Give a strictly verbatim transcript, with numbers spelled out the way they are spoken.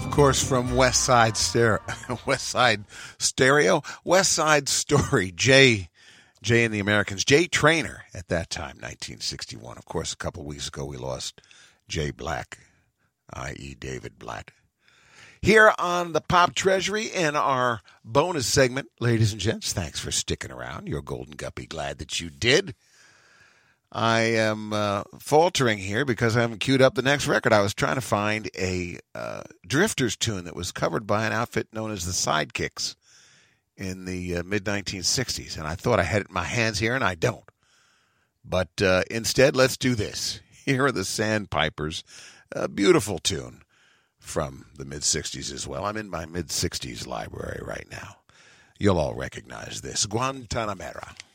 Of course, from West Side Stereo, West Side Stereo, West Side Story, Jay, Jay and the Americans, Jay Traynor at that time, nineteen sixty-one. Of course, a couple of weeks ago we lost Jay Black, that is. David Blatt. Here on the Pop Treasury in our bonus segment, ladies and gents, thanks for sticking around. You're Golden Guppy, glad that you did. I am uh, faltering here because I haven't queued up the next record. I was trying to find a uh, Drifters tune that was covered by an outfit known as the Sidekicks in the uh, mid nineteen sixties, and I thought I had it in my hands here, and I don't. But uh, instead, let's do this. Here are the Sandpipers, a beautiful tune from the mid-sixties as well. I'm in my mid-sixties library right now. You'll all recognize this. Guantanamera.